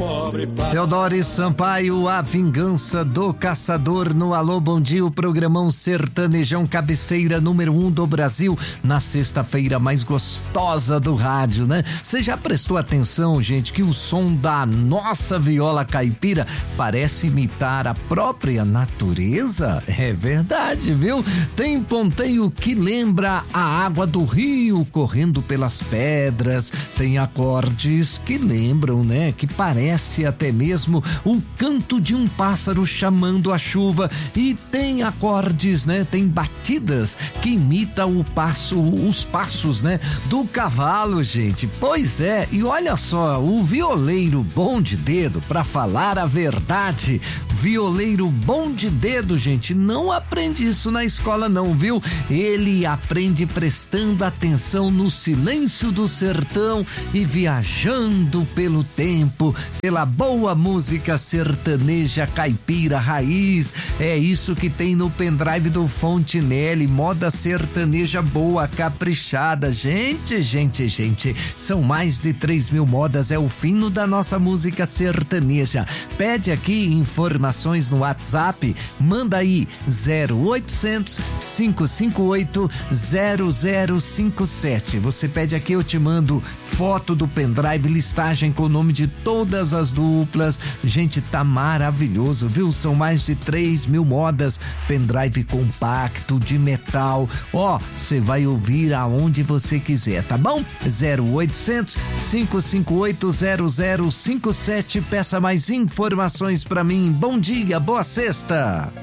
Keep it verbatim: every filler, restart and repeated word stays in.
pobre pai. Teodoro Sampaio, A Vingança do Caçador no Alô Bom Dia, o programão sertanejão cabeceira número um do Brasil, na sexta-feira mais gostosa do rádio, né? Você já prestou atenção, gente, que o som da nossa viola caipira parece imitar a própria natureza? É verdade, viu? Tem ponteio que lembra a água do rio correndo pelas pedras, tem acordes que lembram, né? Que parece até mesmo o canto de um pássaro chamando a chuva, e tem acordes, né? Tem batidas que imita o passo, os passos, né? Do cavalo, gente. Pois é, e olha só, o violeiro bom de dedo, pra falar a verdade, violeiro bom de dedo, gente, não aprende isso na escola não, viu? Ele aprende prestando atenção no silêncio do sertão e viajando pelo tempo, pela boa música sertaneja caipira raiz. É isso que tem no pendrive do Fontinelli, moda sertaneja boa, caprichada. Gente, gente, gente, são mais de três mil modas, é o fino da nossa música sertaneja. Pede aqui informações no WhatsApp, manda aí zero oitocentos, cinco cinco oito, zero zero cinco sete. Você pede aqui, eu te mando foto do pendrive, listagem com o nome de todas as duplas. Gente, tá maravilhoso, viu? São mais de três mil modas, pendrive compacto de metal. Ó, você vai ouvir aonde você quiser, tá bom? zero oitocentos, cinco cinco oito, zero zero cinco sete. Peça mais informações pra mim. Bom dia, boa sexta.